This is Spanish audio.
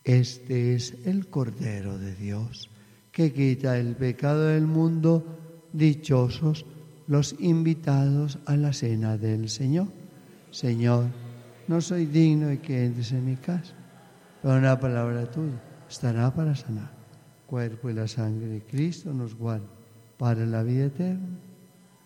Este es el Cordero de Dios, que quita el pecado del mundo. Dichosos los invitados a la cena del Señor. Señor, no soy digno de que entres en mi casa, pero una palabra tuya estará para sanar. Cuerpo y la sangre de Cristo nos guarda para la vida eterna.